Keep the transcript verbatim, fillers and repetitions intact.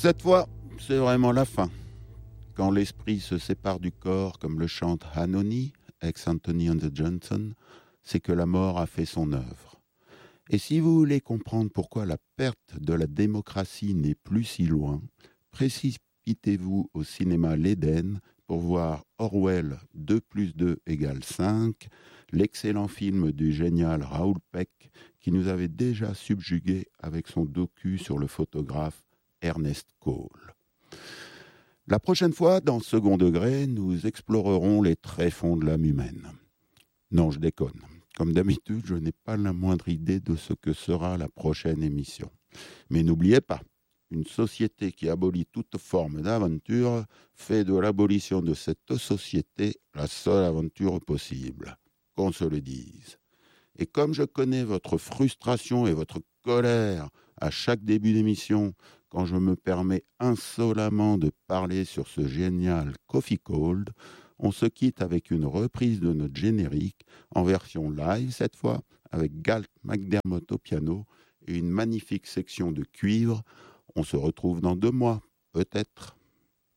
Cette fois, c'est vraiment la fin. Quand l'esprit se sépare du corps, comme le chante Hanoni, ex-Anthony and the Johnson, c'est que la mort a fait son œuvre. Et si vous voulez comprendre pourquoi la perte de la démocratie n'est plus si loin, précipitez-vous au cinéma L'Éden pour voir Orwell deux plus deux égale cinq, l'excellent film du génial Raoul Peck qui nous avait déjà subjugués avec son docu sur le photographe Ernest Cole. La prochaine fois, dans Second Degré, nous explorerons les tréfonds de l'âme humaine. Non, je déconne. Comme d'habitude, je n'ai pas la moindre idée de ce que sera la prochaine émission. Mais n'oubliez pas, une société qui abolit toute forme d'aventure fait de l'abolition de cette société la seule aventure possible. Qu'on se le dise. Et comme je connais votre frustration et votre colère à chaque début d'émission, quand je me permets insolemment de parler sur ce génial Coffee Cold, on se quitte avec une reprise de notre générique, en version live cette fois, avec Galt McDermott au piano et une magnifique section de cuivre. On se retrouve dans deux mois, peut-être.